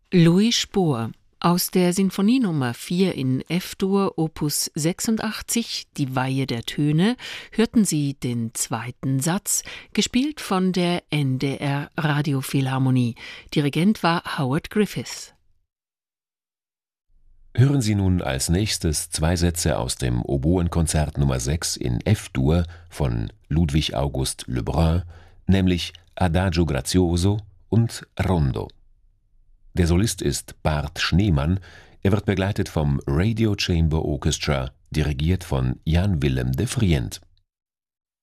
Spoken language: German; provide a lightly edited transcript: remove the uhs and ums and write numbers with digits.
Louis Spohr aus der Sinfonie Nummer 4 in F-Dur, Opus 86, Die Weihe der Töne, hörten Sie den zweiten Satz, gespielt von der NDR Radiophilharmonie. Dirigent war Howard Griffiths. Hören Sie nun als nächstes zwei Sätze aus dem Oboenkonzert Nummer 6 in F-Dur von Ludwig August Lebrun, nämlich Adagio grazioso und Rondo. Der Solist ist Bart Schneemann, er wird begleitet vom Radio Chamber Orchestra, dirigiert von Jan Willem de Vriend.